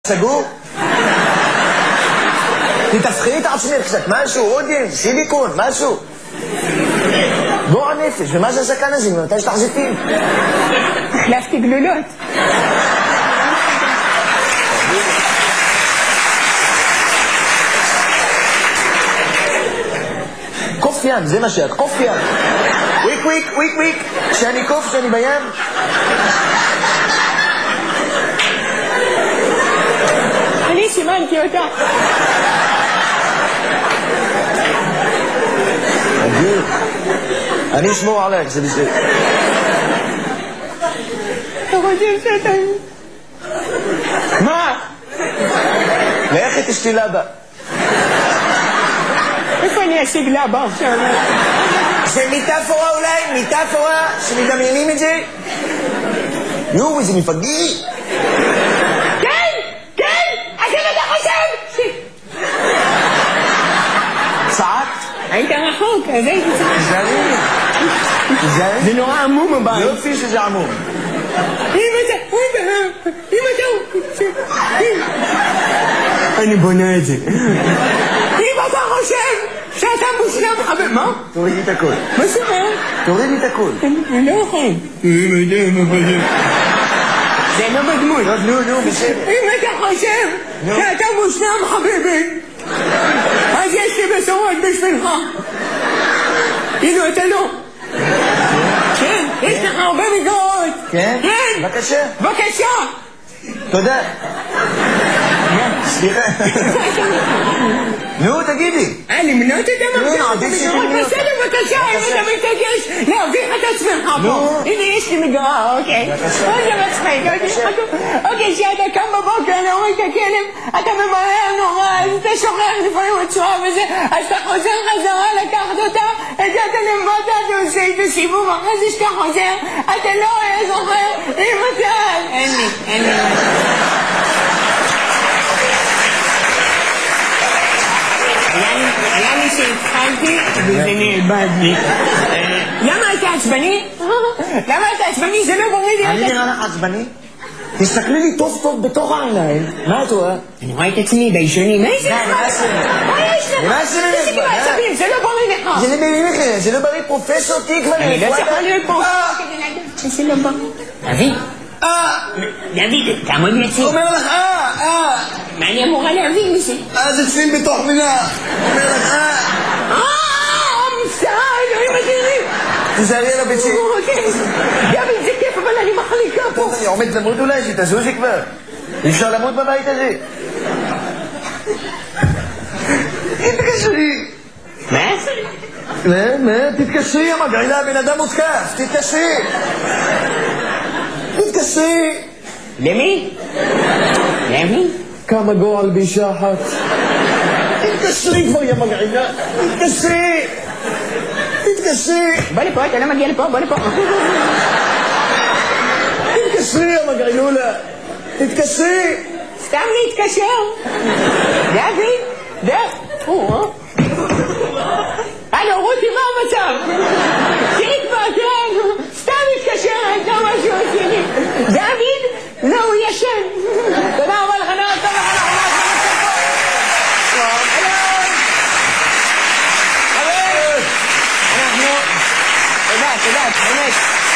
סגור? תתפחי את עצמך קצת, משהו, עודים, סיליקון, משהו. גועל נפש, ומה זה הסכן הזה? מתי יש תחזיתים? החלפתי גלולות. קוף ים, זה מה שאת, קוף ים. וויק, וויק, וויק, וויק. שאני קוף, שאני בים. אני סימנתי אותה. אני אשמור עליך, זה בסדר. אתה חושב שאתה... מה? לכי תשתי לבה. איפה אני אשיג לבה עכשיו? זה מיטאפורה אולי? מיטאפורה? שמדמיינים את זה? יואו, איזה מפגי. כן! כן! אז אם אתה חושב! צעק? היית רחוק, אז הייתי צעק. זרים. זרים? זה נורא עמום הבית. יופי שזה עמום. אם אתה... אני בונה את זה. אם אתה חושב שאתה מושלם חבר... מה? תורידי את הכל. מה שאומר? תורידי את הכל. אני לא יכול. זה לא בדמות. נו, בסדר. אם אתה חושב שאתה מושלם חביבי, אז יש לי בשורות בשבילך. הנה אתה לא. כן, יש לך הרבה מגרות. כן? כן. בבקשה. בבקשה. תודה. סליחה. נו, תגידי. למנות את המגרות? עדיף שתמנות. בסדר, בבקשה, אם אתה מתעקש להביך את עצמך פה. הנה, יש לי מגרה, אוקיי. זה מצחיק, אוקיי, שאתה קם בבוקר, אני רואה את הכלב, אתה ממהר נורא, אז אתה שוכח לפעמים הצורה וזה, אז אתה חוזר חזרה לקחת אותה, הגעת למטה, אתה עושה את הסיבוב, אחרי זה שאתה חוזר, אתה לא זוכר, אם אתה... אין לי. היה לי שהתחלתי וזה נאבד לי. למה אתה עצבני? זה לא בריא לי. אני נראה לך עצבני? תסתכלי לי טוב טוב בתוך העיניים. מה את רואה? אני רואה את עצמי בישונים. איזה מה יש לך? זה לא בריא לך. זה לא בריא לך. זה לא בריא. פרופסור תקווה. אני לא צריכה להיות פה. זה לא בריא. דוד, תעמוד יציב. אומר לך מה אני אמורה להבין מזה? זה צליל בתוך מילה. אומר לך מבצעה, אלוהים אדירים. תזהרי על הביצים. דוד, זה כיף, אבל אני מחליקה פה. אני עומד למות אולי, שתזוזי כבר. אי אפשר למות בבית הזה. תתקשרי. מה? תתקשרי, המגעילה, הבן אדם מותקף. תתקשרי. למי? כמה גועל באישה אחת. תתקשרי כבר, יא מגעילה. תתקשרי. בוא לפה, אתה לא מגיע לפה, בוא לפה. תתקשרי, יא מגעילולה. תתקשרי. סתם להתקשר. דוד. הלו, רותי, מה המצב? תקווה, כן. סתם להתקשר, הייתה משהו עשיני. דוד? לא, הוא ישן. תודה רבה לך, נראה טוב לך. תודה, באמת.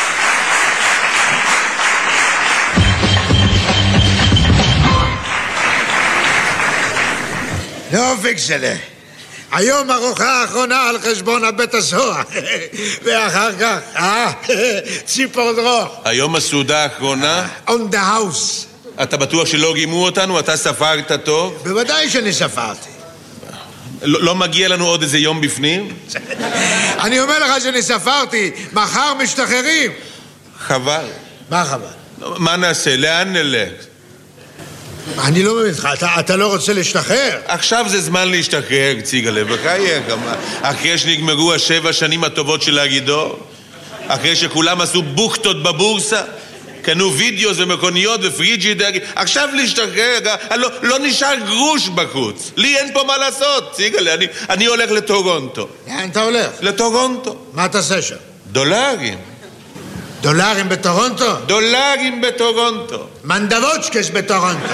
לא פיקסלה, היום ארוחה האחרונה על חשבון הבית הסוהר ואחר כך, ציפור דרוך. היום הסעודה האחרונה? On the house. אתה בטוח שלא גימו אותנו? אתה ספרת טוב? בוודאי שאני ספרתי. לא מגיע לנו עוד איזה יום בפנים? אני אומר לך שאני ספרתי, מחר משתחררים. חבל. מה חבל? מה נעשה? לאן נלך? אני לא מבין לך, אתה לא רוצה להשתחרר? עכשיו זה זמן להשתחרר, ציגלה, בחייך. אחרי שנגמרו 7 השנים הטובות של הגידור, אחרי שכולם עשו בוכטות בבורסה, קנו וידאו ומכוניות ופריג'ידר, עכשיו להשתחרר, לא נשאר גרוש בחוץ. לי אין פה מה לעשות, ציגלה, אני הולך לטורונטו. לאן אתה הולך? לטורונטו. מה תעשה שם? דולרים. דולרים בטורונטו? דולרים בטורונטו. מנדבוצ'קס בטורונטו.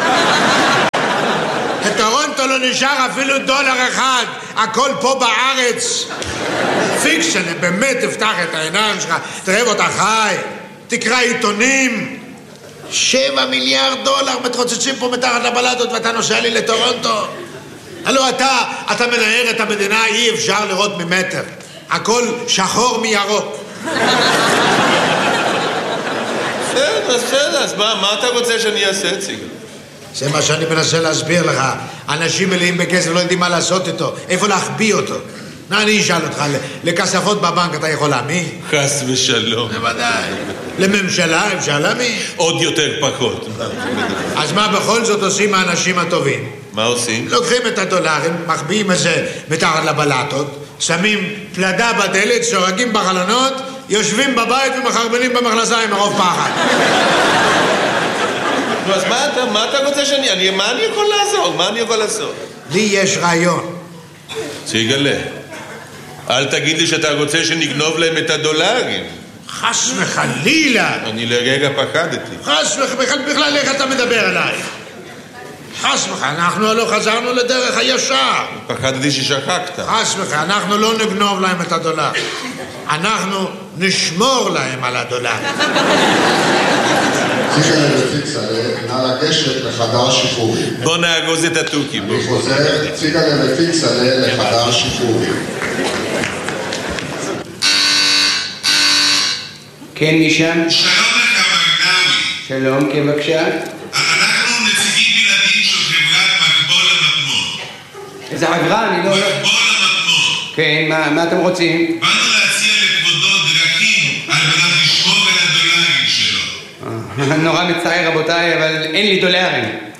בטורונטו לא נשאר אפילו דולר אחד, הכל פה בארץ. פיקשן, באמת תפתח את העיניים שלך, תראה אותה חי, תקרא עיתונים. 7 מיליארד דולר מתרוצצים פה מתחת לבלטות ואתה נוסע לי לטורונטו. הלוא אתה מנהר את המדינה, אי אפשר לראות ממטר. הכל שחור מירוק. בסדר, אז מה אתה רוצה שאני אעשה, ציגל? זה מה שאני מנסה להסביר לך. אנשים מלאים בכסף לא יודעים מה לעשות איתו, איפה להחביא אותו. אני אשאל אותך, לכספות בבנק אתה יכול להאמין? חס ושלום. בוודאי. לממשלה אפשר להאמין? עוד יותר פחות. אז מה בכל זאת עושים האנשים הטובים? מה עושים? לוקחים את הדולרים, מחביאים את זה מתחת לבלטות, שמים פלדה בדלת, שורקים בחלונות, יושבים בבית ומחרבנים במכנסיים מרוב פחד. אז מה אתה רוצה מה אני יכול לעזור? מה אני יכול לעשות? לי יש רעיון. ציגלה, אל תגיד לי שאתה רוצה שנגנוב להם את הדולרים. חס וחלילה. אני לרגע פחדתי. חס וחלילה, בכלל איך אתה מדבר אליי? חס וחלילה, אנחנו לא חזרנו לדרך הישר. פחדתי ששכחת. חס וחלילה, אנחנו לא נגנוב להם את הדולר. אנחנו נשמור להם על הדולר. ציגלה ופיקסלה, נא לגשת לחדר שחרורים. בוא נאגוז את התוכי. אני חוזר, ציגלה ופיקסלה לחדר שחרורים. כן, משם? שלום לך, מגנאווי. שלום, כן, בבקשה. אנחנו נציגים בלעדיים של חברת מקבול המטמון. איזה חברה? אני לא... מקבול המטמון. כן, מה אתם רוצים? באנו להציע לכבודו דרכים על מנת לשמור על הדולרים שלו. נורא מצער, רבותיי, אבל אין לי דולרים.